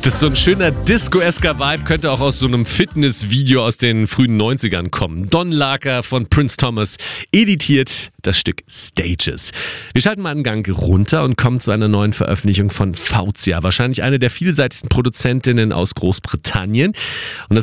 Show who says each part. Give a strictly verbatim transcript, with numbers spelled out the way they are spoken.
Speaker 1: Das ist so ein schöner Disco-esker Vibe, könnte auch aus so einem Fitnessvideo aus den frühen neunzigern kommen. Don Larker von Prince Thomas editiert das Stück Stages. Wir schalten mal einen Gang runter und kommen zu einer neuen Veröffentlichung von Fauzia. Wahrscheinlich eine der vielseitigsten Produzentinnen aus Großbritannien. Und